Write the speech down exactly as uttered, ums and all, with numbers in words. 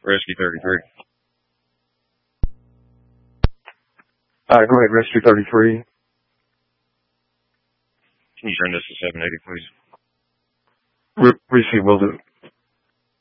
Rescue thirty-three. All right, go ahead, Rescue thirty-three. Can you turn this to seven eighty, please? Re- receive, will do.